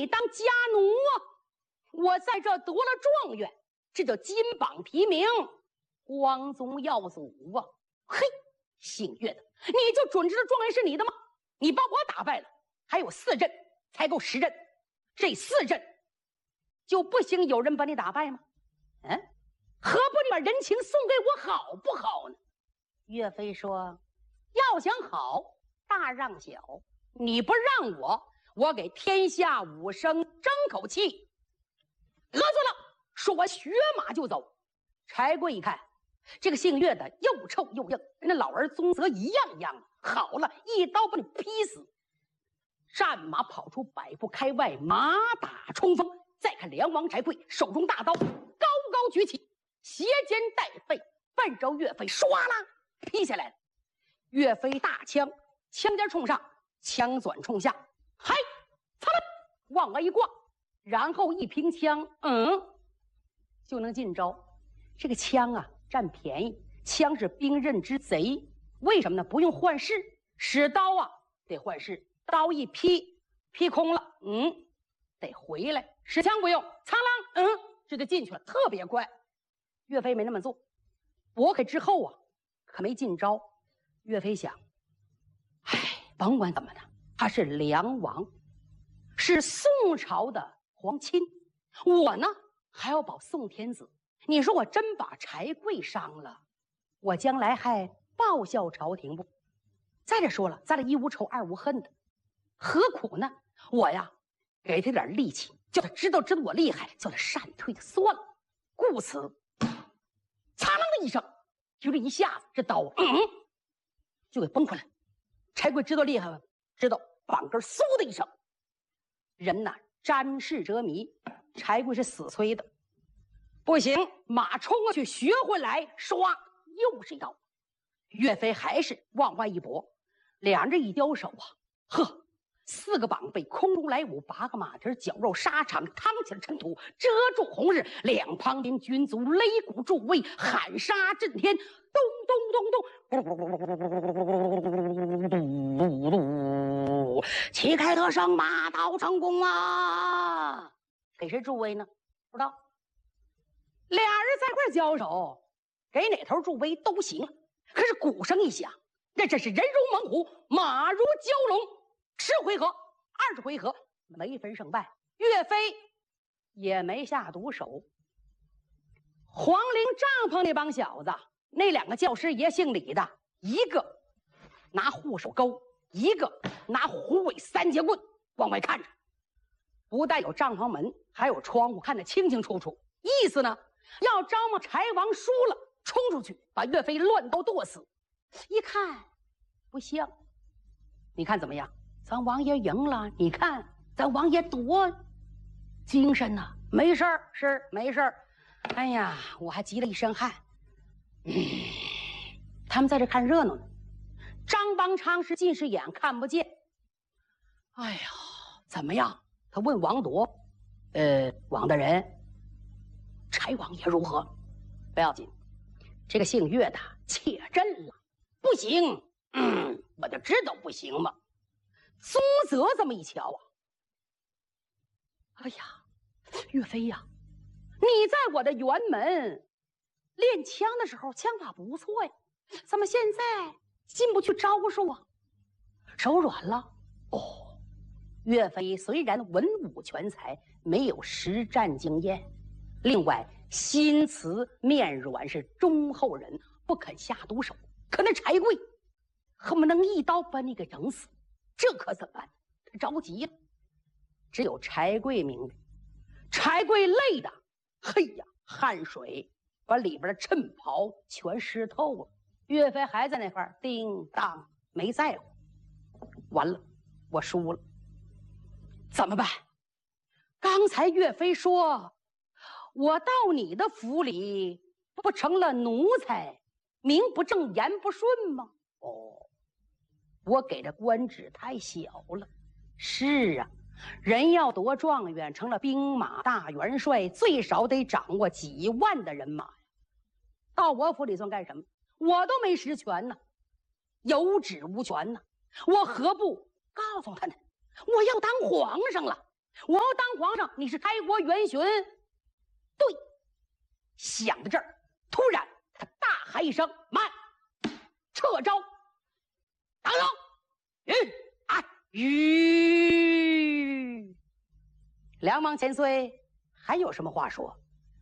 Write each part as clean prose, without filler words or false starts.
你当家奴啊！我在这得了状元，这叫金榜题名，光宗耀祖啊！嘿，姓岳的，你就准知道状元是你的吗？你把我打败了，还有4阵才够10阵，这4阵就不行有人把你打败吗？何不你把人情送给我好不好呢？岳飞说，要想好，大让小，你不让我给天下武生争口气。得罪了，说完学马就走。柴贵一看，这个姓岳的又臭又硬，跟那老儿宗泽一样的。好了，一刀把你劈死。战马跑出100步开外，马打冲锋。再看梁王柴贵手中大刀高高举起，斜肩带背，奔着岳飞唰啦劈下来了。岳飞大枪，枪尖冲上，枪转冲下，嗨，擦啦，往外一挂，然后一平枪，就能进招。这个枪啊，占便宜，枪是兵刃之贼。为什么呢？不用换式，使刀啊得换式，刀一劈空了，得回来。使枪不用，苍啷，这就进去了，特别快。岳飞没那么做，拨开之后啊，可没进招。岳飞想，甭管怎么的，他是梁王，是宋朝的皇亲，我呢还要保宋天子。你说我真把柴贵伤了，我将来还报效朝廷不？再者说了，咱俩一无仇二无恨的，何苦呢？我呀，给他点力气，叫他知道我厉害，叫他闪退就算了。故此，嚓啷的一声，就这一下子，这刀就给崩回来。柴贵知道厉害了，知道绑根嗖的一声，人呐沾事则迷，柴贵是死催的，不行，马冲过去学回来，唰又是一刀。岳飞还是往外一搏，两人一交手啊，呵，4个膀背空中来舞，8个马蹄绞肉沙场，趟起了尘土，遮住红日，两旁边军卒擂鼓助威，喊杀震天，咚咚咚咚，旗开得胜，马到成功啊！给谁助威呢？不知道。俩人在块交手，给哪头助威都行。可是鼓声一响，那真是人如猛虎，马如蛟龙。10回合、20回合没分胜败，岳飞也没下毒手。皇陵帐篷那帮小子，那2个教师爷姓李的，一个拿护手钩，一个拿虎尾3节棍往外看着，不但有帐篷门，还有窗户，看得清清楚楚。意思呢，要招募柴王输了，冲出去把岳飞乱刀剁死。一看不像，你看怎么样？咱王爷赢了，你看咱王爷多精神呐！没事儿，是没事儿。哎呀，我还急了一身汗。他们在这看热闹呢。张邦昌是近视眼，看不见。哎呀，怎么样？他问王铎，王大人，柴王爷如何？不要紧，这个姓岳的怯阵了，不行。我就知道不行嘛。宗泽这么一瞧啊，哎呀，岳飞呀，你在我的辕门练枪的时候枪法不错呀，怎么现在进不去招数啊？手软了。岳飞虽然文武全才，没有实战经验，另外心慈面软，是忠厚人，不肯下毒手。可那柴贵恨不能一刀把你给整死，这可怎么办？他着急了。只有柴贵明白，柴贵累的，嘿呀，汗水把里边的衬袍全湿透了。岳飞还在那块叮当没在乎。完了，我输了，怎么办？刚才岳飞说我到你的府里不成了奴才，名不正言不顺吗？我给的官职太小了。是啊，人要夺状元，成了兵马大元帅，最少得掌握几万的人马呀。到我府里算干什么？我都没实权呢，有职无权呢。我何不告诉他呢？我要当皇上了， 我要当皇上，你是开国元勋。对，想到这儿，突然他大喊一声：“慢！撤招！当中，梁王千岁还有什么话说？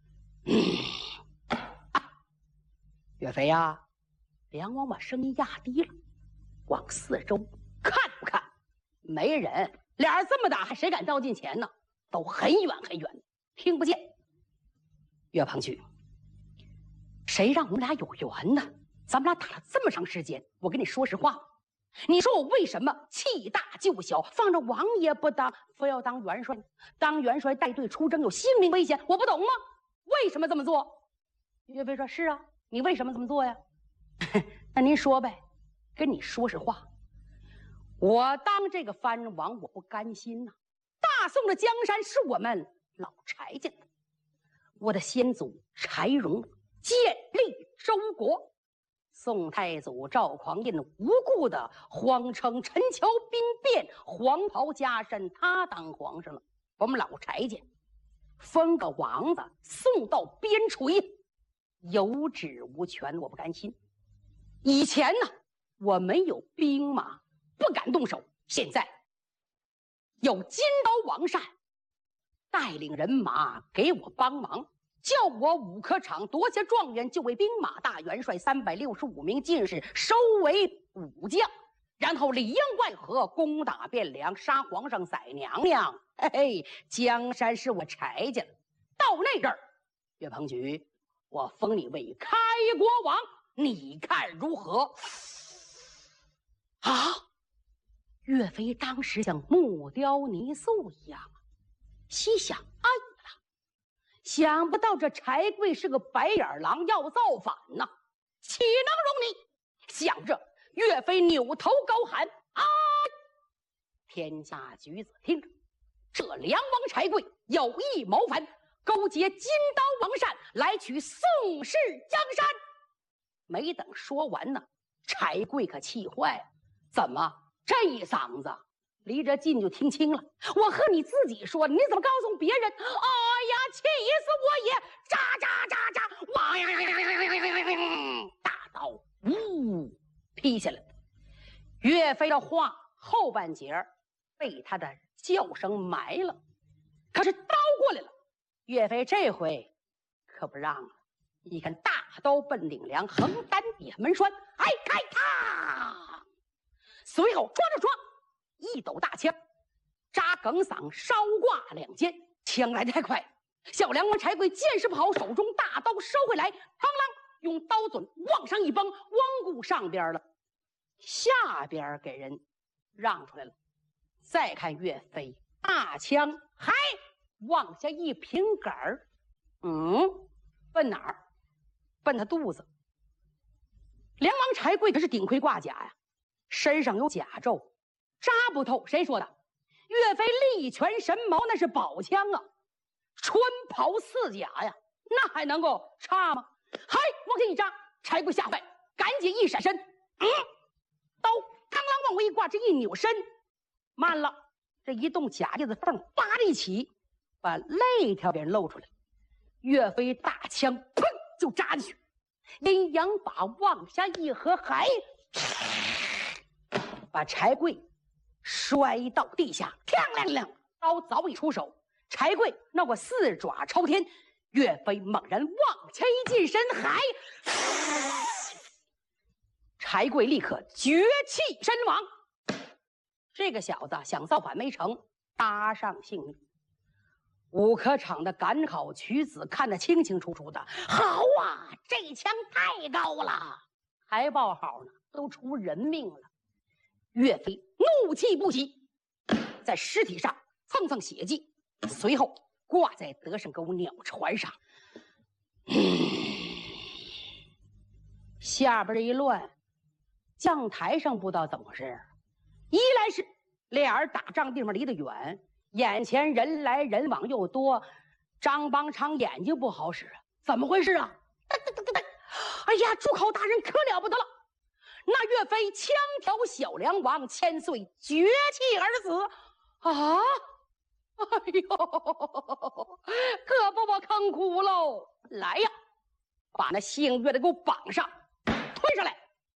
岳飞呀，梁王把声音压低了，往四周看不看？没人，俩人这么打，还谁敢照近前呢？都很远很远，听不见。岳鹏举，谁让我们俩有缘呢？咱们俩打了这么长时间，我跟你说实话，你说我为什么弃大就小，放着王爷不当，非要当元帅？当元帅带队出征有性命危险，我不懂吗？为什么这么做？岳飞说：“是啊，你为什么这么做呀？”那您说呗。跟你说实话，我当这个藩王，我不甘心呐。大宋的江山是我们老柴家的，我的先祖柴荣建立周国，宋太祖赵匡胤无故的谎称陈桥兵变，黄袍加身，他当皇上了。我们老柴家封个王子送到边陲，有旨无权，我不甘心。以前呢，我没有兵马，不敢动手。现在有金刀王善带领人马给我帮忙，叫我武科场夺下状元，就为兵马大元帅，365名进士收为武将，然后里应外合，攻打汴梁，杀皇上宰娘娘。嘿嘿，江山是我柴家的。到那阵儿，岳鹏举，我封你为开国王，你看如何？啊！岳飞当时像木雕泥塑一样，心想：哎呀，想不到这柴贵是个白眼狼，要造反呐，岂能容你？想着，岳飞扭头高喊：“啊！”天下举子听着，这梁王柴贵有意谋反，勾结金刀王善来取宋氏江山。没等说完呢，柴贵可气坏了。怎么这一嗓子离着近就听清了？我和你自己说，你怎么告诉别人？哎呀，气死我也！喳喳喳喳，哇呀！大刀呜劈下来。岳飞的话后半截被他的叫声埋了，可是刀过来了，岳飞这回可不让了。一看大刀奔顶梁，横担底下门栓，哎开他！随后抓着抓，一抖大枪，扎梗嗓，稍挂两肩，枪来得太快，小梁王柴贵见势不好，手中大刀收回来，嘡啷，用刀嘴往上一崩，汪顾上边了，下边给人让出来了。再看岳飞，大枪还往下一平杆儿，奔哪儿？奔他肚子。梁王柴贵可是顶盔挂甲呀，身上有甲胄，扎不透。谁说的？岳飞力全神矛，那是宝枪啊，穿袍刺甲呀，那还能够差吗？嗨，往前一扎，柴贵吓坏，赶紧一闪身，刀当啷往回一挂，这一扭身，慢了，这一动甲叶子缝，叭的一起，把肋条给露出来。岳飞大枪砰就扎进去，阴阳把往下一合，还把柴贵摔到地下，嘡亮亮，刀早已出手，柴贵那个四爪朝天，岳飞猛然往前一近身，还柴贵立刻绝气身亡。这个小子想造反没成，搭上性命。武科场的赶考取子看得清清楚楚的，好啊，这枪太高了，还报好呢，都出人命了。岳飞怒气不息，在尸体上蹭蹭血迹，随后挂在德胜沟鸟船上。下边这一乱，将台上不知道怎么回事，一来是俩人打仗地方离得远，眼前人来人往又多，张邦昌眼睛不好使啊，怎么回事啊？哎呀，朱口大人可了不得了，那岳飞枪挑小梁王，千岁绝气而死啊！ 哎呦，可把我坑苦喽！来呀，把那姓岳的给我绑上，推上来。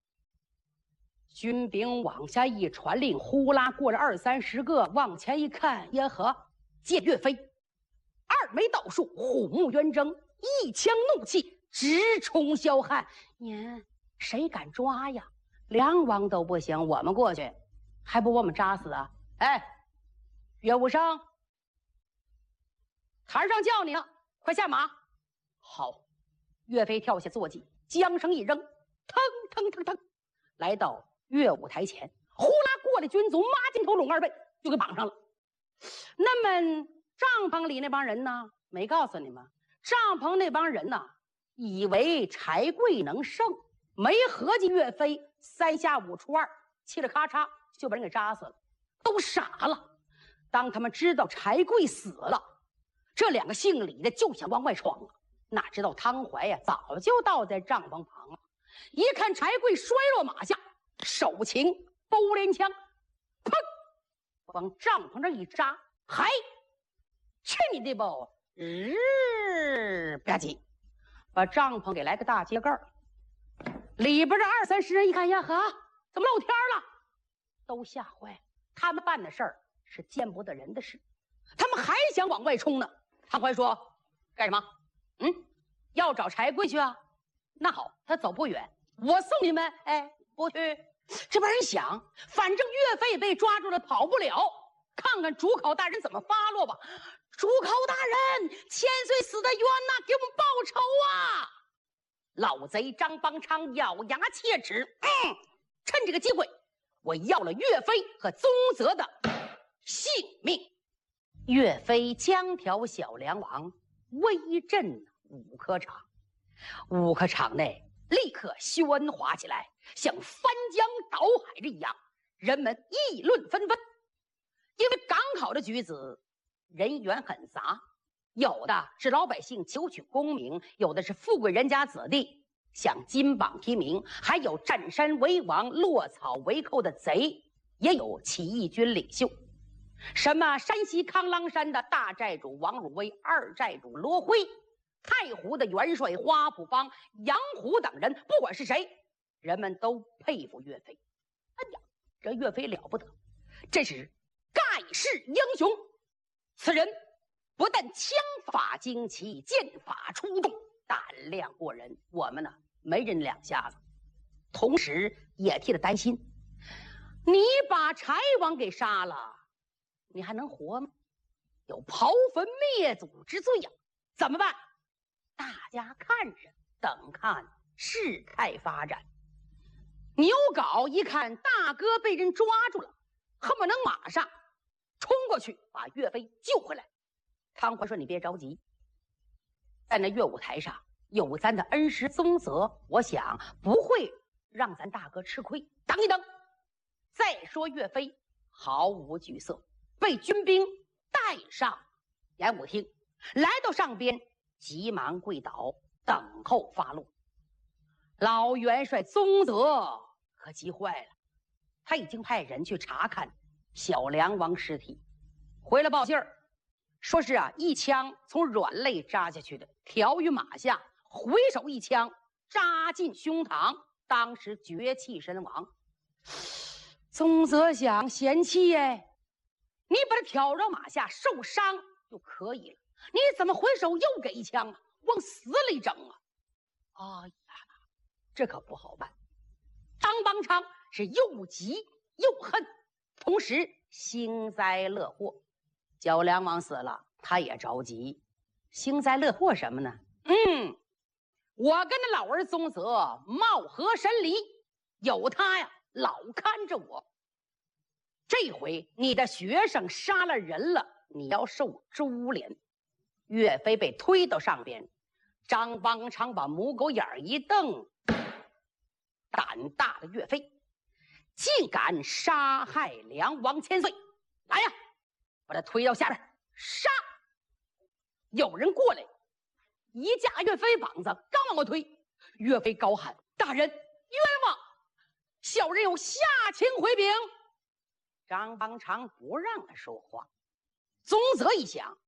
军兵往下一传令，呼啦过了20-30个，往前一看，呀呵，见岳飞2眉倒竖，虎目圆睁，一腔怒气直冲萧汉。您谁敢抓呀？2王都不行，我们过去还不把我们扎死啊？哎，岳武生，台上叫你了，快下马。好，岳飞跳下坐骑，缰绳一扔，腾腾腾腾，来到乐舞台前，呼啦过来军卒马金头拢2倍就给绑上了。那么帐篷里那帮人呢？没告诉你们，帐篷那帮人呢，以为柴贵能胜，没合计岳飞3下5除2，嘁哩咔嚓就把人给扎死了，都傻了。当他们知道柴贵死了，这2个姓李的就想往外闯，哪知道汤怀呀早就倒在帐篷旁了。一看柴贵摔落马下，手擎钩镰枪，砰，往帐篷上一扎，嗨，去你的吧！吧唧，把帐篷给来个大揭盖儿。里边这20-30人一看呀，呵，怎么露天了？都吓坏了。他们办的事儿是见不得人的事，他们还想往外冲呢。汤怀说：“干什么？要找柴贵去啊？那好，他走不远，我送你们。哎，不去。”这帮人想，反正岳飞被抓住了，跑不了，看看主考大人怎么发落吧。主考大人，千岁死得冤呐，给我们报仇啊！老贼张邦昌咬牙切齿，趁这个机会，我要了岳飞和宗泽的性命。岳飞江条小梁王，威震五科场，五科场内立刻喧哗起来，像翻江倒海这一样，人们议论纷纷。因为赶考的举子人员很杂，有的是老百姓求取功名，有的是富贵人家子弟想金榜题名，还有占山为王、落草为寇的贼，也有起义军领袖。什么山西康郎山的大寨主王汝威、二寨主罗辉，太湖的元帅花普方、杨虎等人，不管是谁，人们都佩服岳飞。哎呀，这岳飞了不得，这是盖世英雄。此人不但枪法精奇，剑法出众，胆量过人，我们呢没人2下子。同时也替他担心，你把柴王给杀了，你还能活吗？有刨坟灭祖之罪呀！怎么办？大家看着，等看事态发展。牛皋一看大哥被人抓住了，恨不能马上冲过去把岳飞救回来。汤怀说：“你别着急，在那乐舞台上有咱的恩师宗泽，我想不会让咱大哥吃亏。等一等，再说岳飞毫无惧色，被军兵带上演武厅，来到上边，急忙跪倒，等候发落。老元帅宗泽可急坏了，他已经派人去查看小梁王尸体，回来报信儿，说是一枪从软肋扎下去的，条于马下，回手一枪扎进胸膛，当时绝气身亡。宗泽想，贤妻哎，你把他挑着马下受伤就可以了，你怎么回手又给一枪啊？往死里整啊！哎呀，这可不好办。张邦昌是又急又恨，同时幸灾乐祸。小梁王死了，他也着急，幸灾乐祸什么呢？我跟那老儿宗泽貌合神离，有他呀老看着我。这回你的学生杀了人了，你要受株连。岳飞被推到上边，张邦昌把母狗眼一瞪，胆大的岳飞竟敢杀害梁王千岁！来呀，把他推到下边杀！有人过来，一架岳飞膀子，刚往过推，岳飞高喊：“大人冤枉！小人有下情回禀。”张邦昌不让他说话， 宗泽一想，